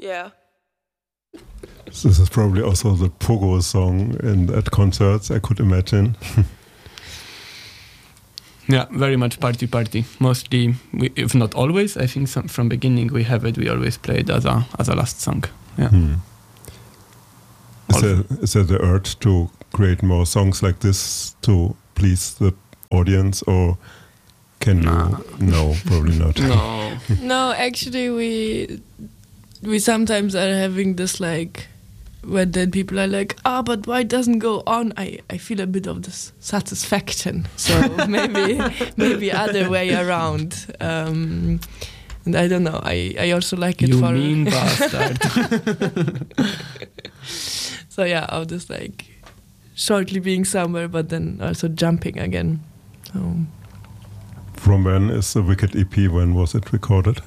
Yeah. This is probably also the pogo song at concerts, I could imagine. Yeah, very much party. Mostly, if not always, I think from beginning we always play it as a last song. Yeah. Is there the urge to create more songs like this to please the audience, or can you? No, probably not. No. No, actually we sometimes are having this like, when then people are like, but why doesn't go on? I feel a bit of this satisfaction. So maybe other way around. And I don't know. I also like it you for. You mean bastard. So yeah, I'll just like shortly being somewhere, but then also jumping again. So. From when is the Wicked EP? When was it recorded?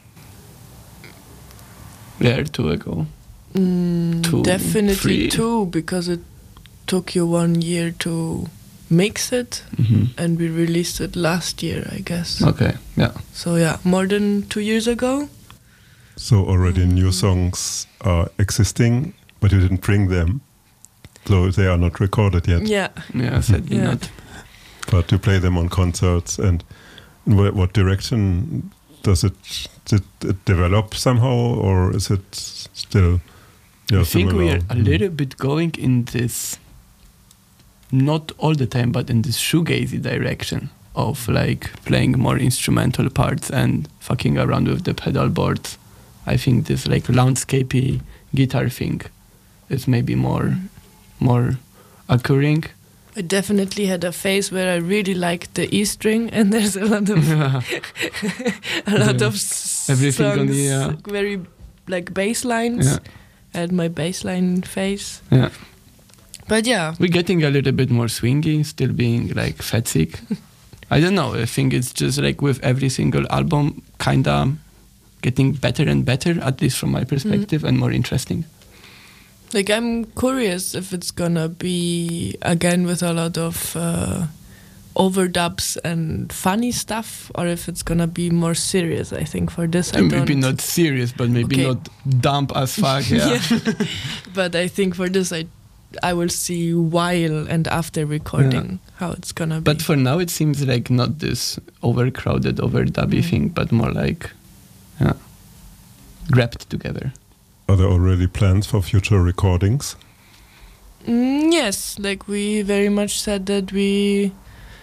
Yeah, 2 ago. Definitely 3. 2, because it took you 1 year to mix it, and we released it last year, I guess. Okay, yeah. So yeah, more than 2 years ago. So already new songs are existing, but you didn't bring them, so they are not recorded yet. Yeah, sadly not. But you play them on concerts, and in what direction did it develop somehow, or is it still? I think we are a little bit going in this, not all the time, but in this shoegazy direction of like playing more instrumental parts and fucking around with the pedal boards. I think this like landscapey guitar thing is maybe more occurring. I definitely had a phase where I really liked the E string, and there's a lot of everything songs, on the very like bass lines. Yeah. I had my bass line phase. Yeah. But yeah. We're getting a little bit more swingy, still being like fetsick. I don't know, I think it's just like with every single album kinda getting better and better, at least from my perspective, and more interesting. Like, I'm curious if it's gonna be again with a lot of overdubs and funny stuff, or if it's gonna be more serious. I think for this, maybe not serious, but maybe not dumb as fuck. Yeah. But I think for this, I will see while and after recording how it's gonna be. But for now, it seems like not this overcrowded, overdubby thing, but more like grabbed together. Are there already plans for future recordings? Yes, like we very much said that we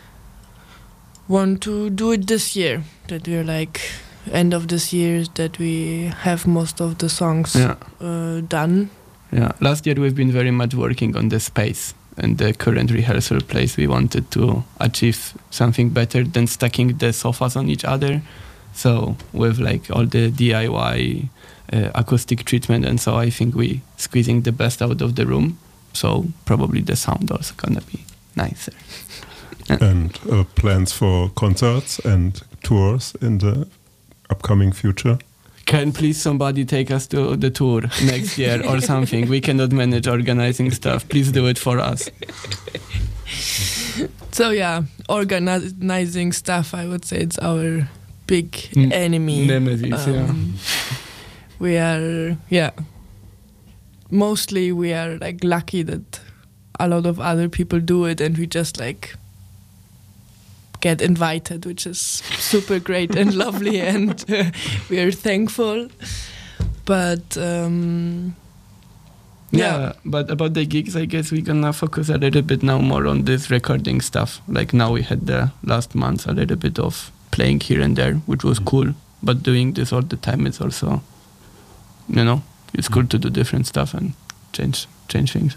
want to do it this year. That we're like end of this year, that we have most of the songs done. Yeah, last year we've been very much working on the space and the current rehearsal place. We wanted to achieve something better than stacking the sofas on each other. So with like all the DIY acoustic treatment, and so I think we squeezing the best out of the room. So probably the sound also gonna be nicer. And plans for concerts and tours in the upcoming future? Can please somebody take us to the tour next year or something? We cannot manage organizing stuff. Please do it for us. So yeah, organizing stuff, I would say it's our big enemy. Nemesis, We are, mostly we are like lucky that a lot of other people do it, and we just like get invited, which is super great and lovely, and we are thankful. But but about the gigs, I guess we're gonna focus a little bit now more on this recording stuff. Like now we had the last month a little bit of playing here and there, which was cool, but doing this all the time is also, it's cool to do different stuff and change things.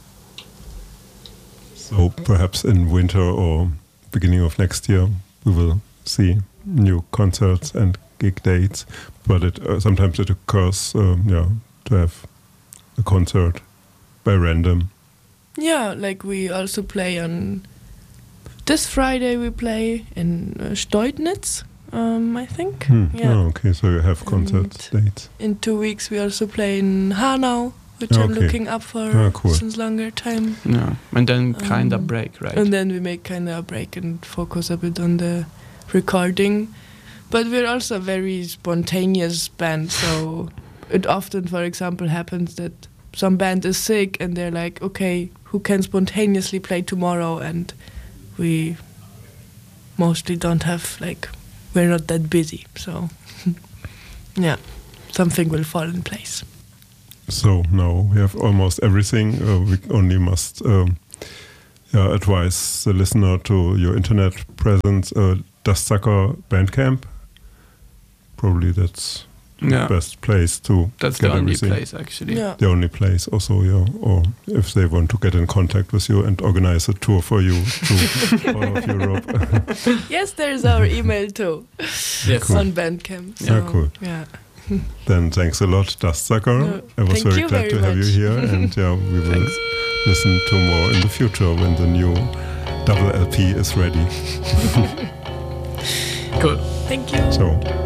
So perhaps in winter or beginning of next year we will see new concerts and gig dates, but sometimes it occurs to have a concert by random. Yeah, like we also play on this Friday, we play in Steutnitz, I think. Yeah. Oh, okay, so you have concert dates. In 2 weeks we also play in Hanau, which I'm looking up for since longer time. Yeah, and then kind of break, right? And then we make kind of a break and focus a bit on the recording. But we're also a very spontaneous band, so it often, for example, happens that some band is sick and they're like, okay, who can spontaneously play tomorrow? And we mostly don't have, like, we're not that busy. So, yeah, something will fall in place. So now we have almost everything. We only must advise the listener to your internet presence, Dustsucker Bandcamp. Probably that's the best place to That's get the only everything. place, actually. Yeah. The only place also, or if they want to get in contact with you and organize a tour for you to all of Europe. Yes, there's our email too. Yes. Cool. On Bandcamp. So, Yeah, cool. Yeah. Then thanks a lot, Dustsucker. No, I was thank very you glad to very have you much. here, and we will Thanks. listen to more in the future when the new double LP is ready. Cool. Thank you. So